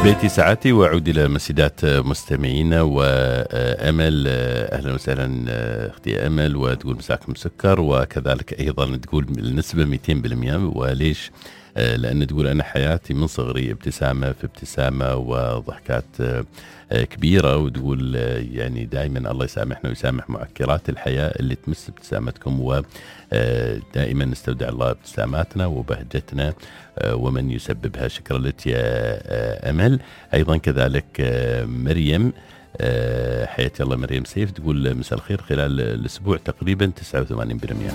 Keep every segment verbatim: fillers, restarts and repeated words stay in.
بيتي ساعتي وأعود إلى مسيدات مستمعينا. وأمل أهلا وسهلا أختي أمل، وتقول مساكم سكر، وكذلك أيضا تقول النسبة مئتين بالمئة. وليش؟ لأن تقول أنا حياتي من صغري ابتسامة في ابتسامة وضحكات كبيرة، وتقول يعني دائما الله يسامحنا ويسامح معكرات الحياة اللي تمس ابتسامتكم، ودائما نستودع الله ابتساماتنا وبهجتنا ومن يسببها. شكرا لك يا أمل. أيضا كذلك مريم، حياتي الله مريم سيف، تقول مساء الخير، خلال الأسبوع تقريبا تسعة وثمانين بالمئة.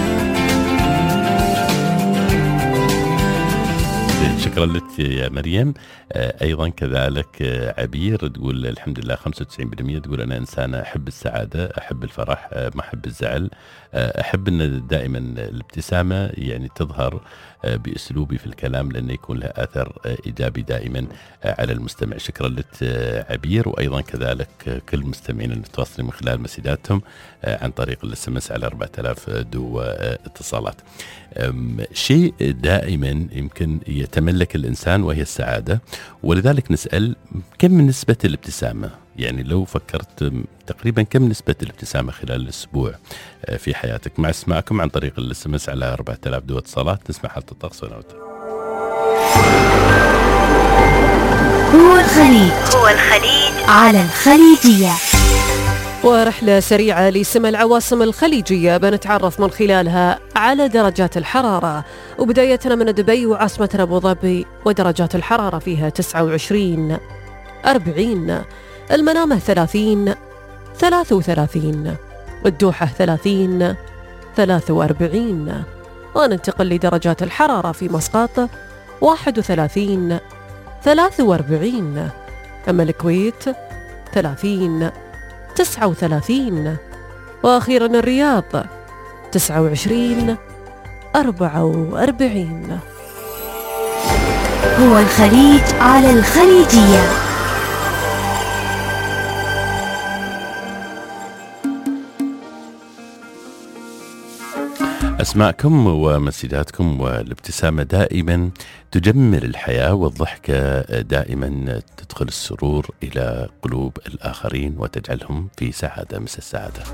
شكرا لك يا مريم. أيضا كذلك عبير تقول الحمد لله خمسة وتسعين بالمئة. تقول أنا إنسانة أحب السعادة، أحب الفرح، ما أحب الزعل، أحب أن دائما الابتسامة يعني تظهر بأسلوبي في الكلام، لأنه يكون له أثر إيجابي دائما على المستمع. شكرا لك عبير. وأيضا كذلك كل المستمعين اللي تواصلين من خلال مسيداتهم عن طريق الاس ام اس على أربعة آلاف دو اتصالات. شيء دائما يمكن يتملك الإنسان وهي السعادة، ولذلك نسأل كم من نسبة الابتسامة؟ يعني لو فكرت تقريبا كم نسبة الابتسامة خلال الأسبوع في حياتك؟ مع اسمعكم عن طريق الاس ام اس على أربعة آلاف دو اتصالات. نسمع حالة الطقس ونوتر. هو الخليج هو الخليج على الخليجية. ورحلة سريعة لسما العواصم الخليجية بنتعرف من خلالها على درجات الحرارة، وبدايتنا من دبي وعاصمتنا أبو ظبي، ودرجات الحرارة فيها تسعة وعشرين، أربعين، المنامة ثلاثين، ثلاثة وثلاثين، الدوحة ثلاثين، ثلاثة وأربعين. وننتقل لدرجات الحرارة في مسقط واحد وثلاثين، ثلاثة وأربعين، أما الكويت ثلاثين، تسعة وثلاثين، وأخيرا الرياض تسعة وعشرين، أربعة وأربعين. هو الخليج على الخليجية. أسماءكم ومسيداتكم والابتسامة دائما تجمل الحياة، والضحكة دائما تدخل السرور إلى قلوب الآخرين وتجعلهم في سعادة. مساء السعادة.